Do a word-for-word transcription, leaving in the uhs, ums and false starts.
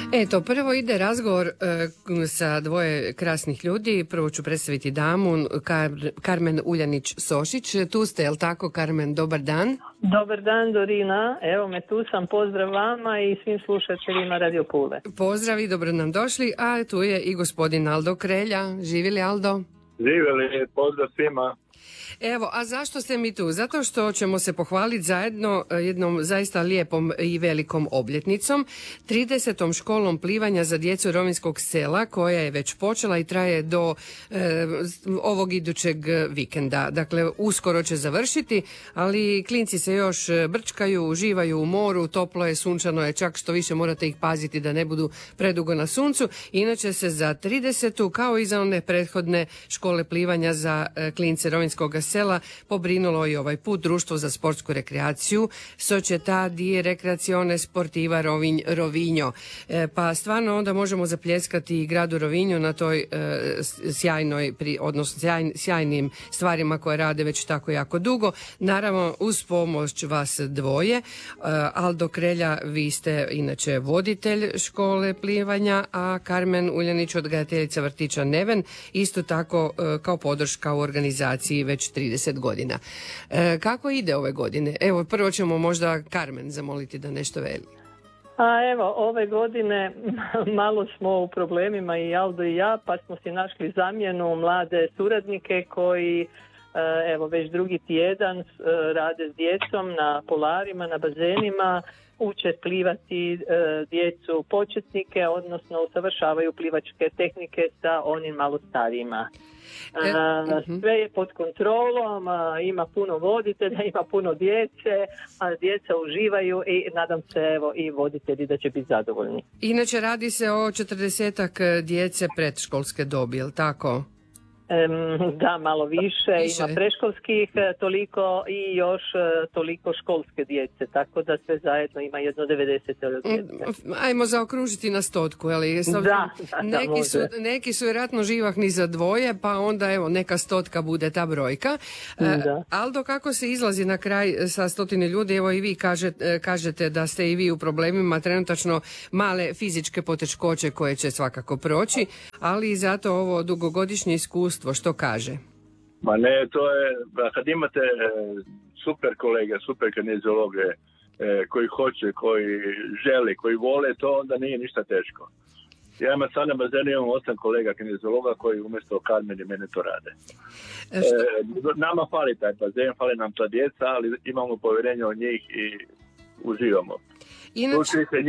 Eto, prvo ide razgovor e, sa dvoje krasnih ljudi. Prvo ću predstaviti damu, Kar- Karmen Uljanić-Sošić. Tu ste, jel tako, Karmen? Dobar dan. Dobar dan, Dorina. Evo me, tu sam. Pozdrav vama i svim slušateljima Radio Pule. Pozdrav i dobro nam došli. A tu je i gospodin Aldo Krelja. Živi li, Aldo? Živjeli, pozdrav svima. Evo, a zašto ste mi tu? Zato što ćemo se pohvaliti zajedno jednom zaista lijepom i velikom obljetnicom, tridesetom školom plivanja za djecu rovinjskog sela, koja je već počela i traje do e, ovog idućeg vikenda. Dakle, uskoro će završiti, ali klinci se još brčkaju, uživaju u moru, toplo je, sunčano je, čak što više morate ih paziti da ne budu predugo na suncu. Inače se za tridesetu, kao i za one prethodne škole plivanja za e, klince rovinjskog sela, pobrinulo i ovaj put Društvo za sportsku rekreaciju Società di Recreazione Sportiva Rovinj Rovinjo. E, pa stvarno onda možemo zapljeskati i gradu Rovinju na toj e, sjajnoj, pri, odnosno sjaj, sjajnim stvarima koje rade već tako jako dugo. Naravno, uz pomoć vas dvoje. E, Aldo Krelja, vi ste inače voditelj škole plivanja, a Karmen Uljanić, odgajateljica vrtića Neven, isto tako e, kao podrška u organizaciji već trideset godina. E, kako ide ove godine? Evo, prvo ćemo možda Karmen zamoliti da nešto veli. A evo, ove godine malo smo u problemima i Aldo i ja, pa smo si našli zamjenu, mlade suradnike koji evo već drugi tjedan rade s djecom na polarima, na bazenima, uče plivati e, djecu početnike, odnosno usavršavaju plivačke tehnike sa onim malo starijima. E, uh-huh. Sve je pod kontrolom, a, ima puno voditelja, ima puno djece, a djeca uživaju i nadam se evo i voditelji da će biti zadovoljni. Inače radi se o četrdesetak djece predškolske dobi, je li tako? Da, malo više, više. Ima preškolskih toliko i još toliko školske djece, tako da sve zajedno ima jedno devedeset djece. Ajmo zaokružiti na stotku, ali da, da, neki, su, neki su vjerojatno živahni za dvoje, pa onda evo neka stotka bude ta brojka. Da. Aldo, kako se izlazi na kraj sa stotine ljudi? Evo i vi kažete, kažete da ste i vi u problemima, trenutačno male fizičke poteškoće koje će svakako proći, ali zato ovo dugogodišnje iskustvo, što kaže? Ma ne, to je, kad imate e, super kolege, super kinezologe e, koji hoće, koji žele, koji vole, to onda nije ništa teško. Ja imam sad na bazenu, imam osam kolega kinezologa koji umjesto Karmen i mene to rade. E, nama fali taj bazen, fali nam ta djeca, ali imamo povjerenje u njih i uživamo. Inače...